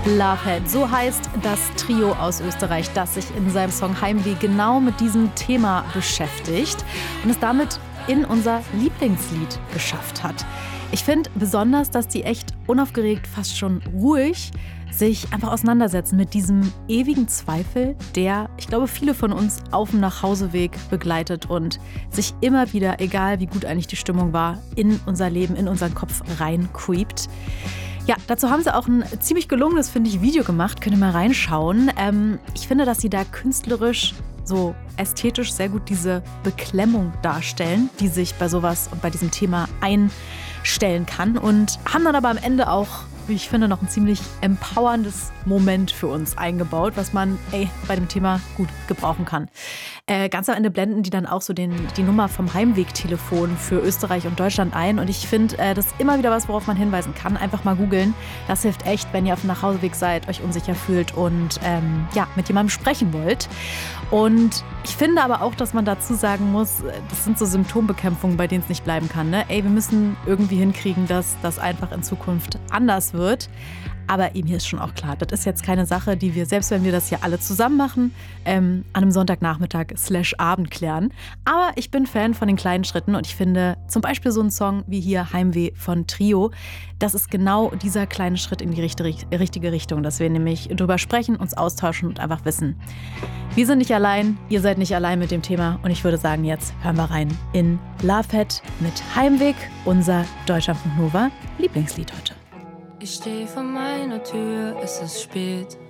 Lovehead, so heißt das Trio aus Österreich, das sich in seinem Song Heimweh genau mit diesem Thema beschäftigt und es damit in unser Lieblingslied geschafft hat. Ich finde besonders, dass die echt unaufgeregt, fast schon ruhig sich einfach auseinandersetzen mit diesem ewigen Zweifel, der, ich glaube, viele von uns auf dem Nachhauseweg begleitet und sich immer wieder, egal wie gut eigentlich die Stimmung war, in unser Leben, in unseren Kopf rein creept. Ja, dazu haben sie auch ein ziemlich gelungenes, finde ich, Video gemacht. Könnt ihr mal reinschauen. Ich finde, dass sie da künstlerisch, so ästhetisch sehr gut diese Beklemmung darstellen, die sich bei sowas und bei diesem Thema einstellen kann. Und haben dann aber am Ende auch, wie ich finde, noch ein ziemlich empowerndes Moment für uns eingebaut, was man bei dem Thema gut gebrauchen kann. Ganz am Ende blenden die dann auch so die Nummer vom Heimwegtelefon für Österreich und Deutschland ein. Und ich finde, das ist immer wieder was, worauf man hinweisen kann. Einfach mal googeln. Das hilft echt, wenn ihr auf dem Nachhauseweg seid, euch unsicher fühlt und mit jemandem sprechen wollt. Und ich finde aber auch, dass man dazu sagen muss, das sind so Symptombekämpfungen, bei denen es nicht bleiben kann. Ne? Wir müssen irgendwie hinkriegen, dass das einfach in Zukunft anders wird. Aber mir ist schon auch klar, das ist jetzt keine Sache, die wir, selbst wenn wir das hier alle zusammen machen, an einem Sonntagnachmittag /Abend klären. Aber ich bin Fan von den kleinen Schritten und ich finde zum Beispiel so ein Song wie hier Heimweh von Trio, das ist genau dieser kleine Schritt in die richtige Richtung, dass wir nämlich drüber sprechen, uns austauschen und einfach wissen, wir sind nicht allein, ihr seid nicht allein mit dem Thema und ich würde sagen, jetzt hören wir rein in Lovehead mit Heimweg, unser Deutschlandfunk Nova Lieblingslied heute. Ich steh vor meiner Tür, es ist spät.